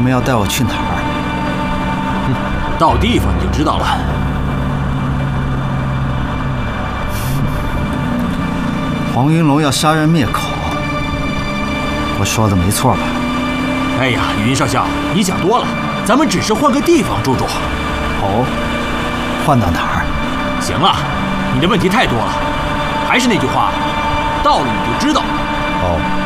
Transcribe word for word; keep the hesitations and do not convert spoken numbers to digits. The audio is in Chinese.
们要带我去哪儿？ 嗯，到地方你就知道了。 黄云龙要杀人灭口，我说的没错吧？ 哎呀，雨云少校，你想多了，咱们只是换个地方住住。 哦，换到哪儿？ 行了，你的问题太多了，还是那句话，到了你就知道。 哦。